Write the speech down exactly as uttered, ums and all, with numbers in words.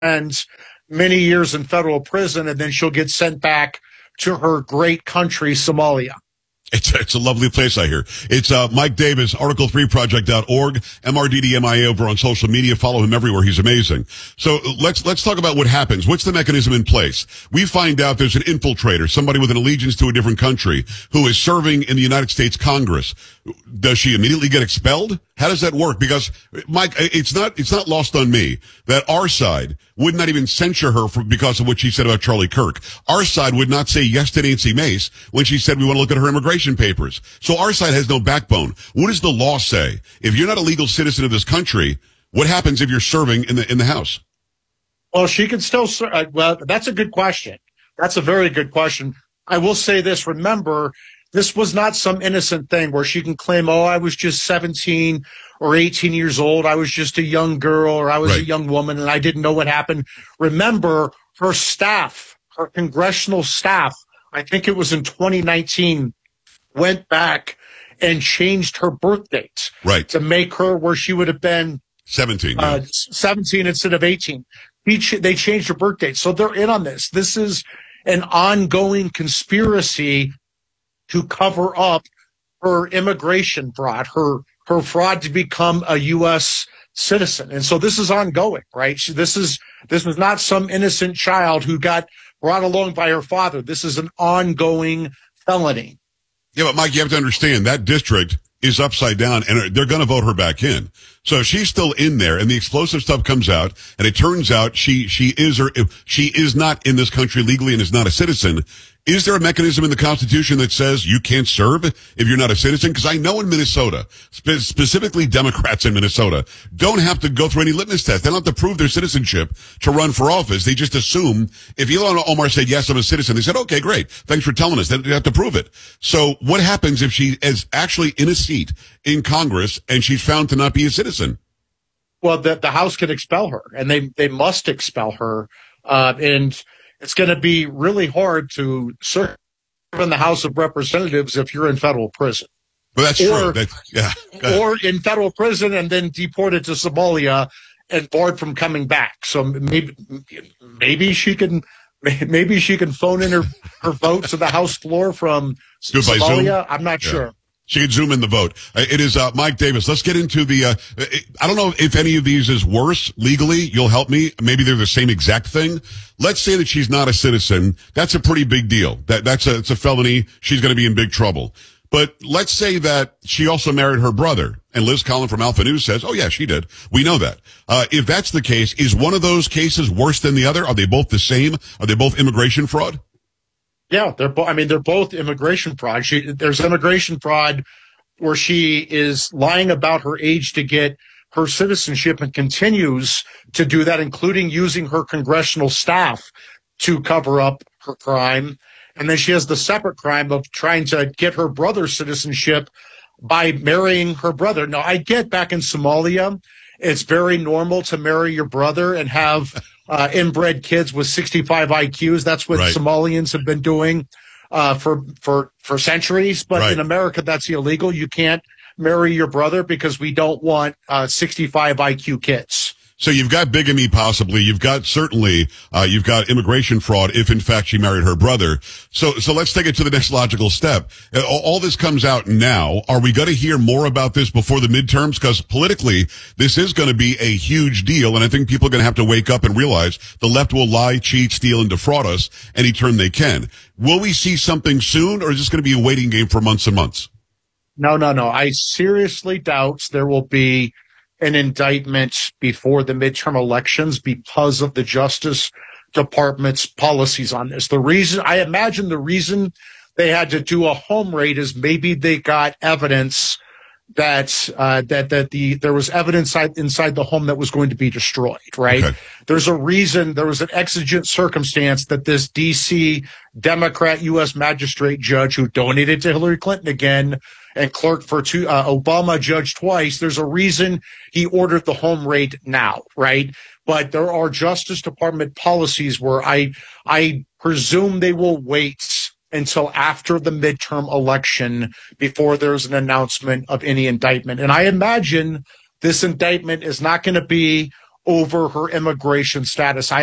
spends many years in federal prison, and then she'll get sent back to her great country, Somalia. It's, it's a lovely place, I hear. It's uh, Mike Davis, article three project dot org, M R D D M I A over on social media. Follow him everywhere. He's amazing. So let's let's talk about what happens. What's the mechanism in place? We find out there's an infiltrator, somebody with an allegiance to a different country, who is serving in the United States Congress. Does she immediately get expelled? How does that work? Because, Mike, it's not it's not lost on me that our side would not even censure her for, because of what she said about Charlie Kirk. Our side would not say yes to Nancy Mace when she said we want to look at her immigration papers. So our side has no backbone. What does the law say? If you're not a legal citizen of this country, what happens if you're serving in the in the House? Well, she can still serve. Uh, well, that's a good question. That's a very good question. I will say this. Remember, this was not some innocent thing where she can claim, oh, I was just seventeen or eighteen years old. I was just a young girl, or I was right. a young woman and I didn't know what happened. Remember, her staff, her congressional staff, I think it was in twenty nineteen, went back and changed her birth date right. to make her where she would have been seventeen, yeah. uh, seventeen instead of eighteen. They changed her birth date. So they're in on this. This is an ongoing conspiracy to cover up her immigration fraud, her her fraud to become a U S citizen. And so this is ongoing, right? So this is this was not some innocent child who got brought along by her father. This is an ongoing felony. Yeah, but Mike, you have to understand that district is upside down, and they're going to vote her back in. So if she's still in there, and the explosive stuff comes out, and it turns out she she is or she is not in this country legally and is not a citizen. Is there a mechanism in the Constitution that says you can't serve if you're not a citizen? Because I know in Minnesota, spe- specifically Democrats in Minnesota, don't have to go through any litmus test. They don't have to prove their citizenship to run for office. They just assume if Ilhan Omar said, yes, I'm a citizen, they said, okay, great. Thanks for telling us. They don't have to prove it. So what happens if she is actually in a seat in Congress and she's found to not be a citizen? Well, the, the House can expel her, and they, they must expel her. Uh, and it's going to be really hard to serve in the House of Representatives if you're in federal prison. Well, that's or, true. That's, yeah. Or in federal prison and then deported to Somalia and barred from coming back. So maybe maybe she can maybe she can phone in her, her vote to the House floor from Somalia. I'm not yeah. sure. She can zoom in the vote. Uh, it is uh, Mike Davis. Let's get into the, uh, I don't know if any of these is worse legally. You'll help me. Maybe they're the same exact thing. Let's say that she's not a citizen. That's a pretty big deal. That That's a, it's a felony. She's going to be in big trouble. But let's say that she also married her brother. And Liz Collin from Alpha News says, oh, yeah, she did. We know that. Uh, if that's the case, is one of those cases worse than the other? Are they both the same? Are they both immigration fraud? Yeah, they're both. I mean, they're both immigration fraud. She, there's immigration fraud where she is lying about her age to get her citizenship and continues to do that, including using her congressional staff to cover up her crime. And then she has the separate crime of trying to get her brother's citizenship by marrying her brother. Now, I get back in Somalia, it's very normal to marry your brother and have Uh, inbred kids with sixty-five I Qs. That's what right. Somalians have been doing uh, for for for centuries. But right. in America, that's illegal. You can't marry your brother because we don't want uh, sixty-five I Q kids. So you've got bigamy possibly. You've got certainly, uh, you've got immigration fraud if in fact she married her brother. So, so let's take it to the next logical step. All, all this comes out now. Are we going to hear more about this before the midterms? Because politically, this is going to be a huge deal. And I think people are going to have to wake up and realize the left will lie, cheat, steal, and defraud us any turn they can. Will we see something soon, or is this going to be a waiting game for months and months? No, no, no. I seriously doubt there will be an indictment before the midterm elections because of the Justice Department's policies on this. The reason, I imagine the reason they had to do a home raid is maybe they got evidence that uh, that that the there was evidence inside, inside the home that was going to be destroyed, right? Okay. There's a reason, there was an exigent circumstance that this D C Democrat U S magistrate judge who donated to Hillary Clinton again and clerked for two, uh, Obama judge twice, there's a reason he ordered the home raid now, right? But there are Justice Department policies where I I presume they will wait until after the midterm election before there's an announcement of any indictment. And I imagine this indictment is not going to be over her immigration status. I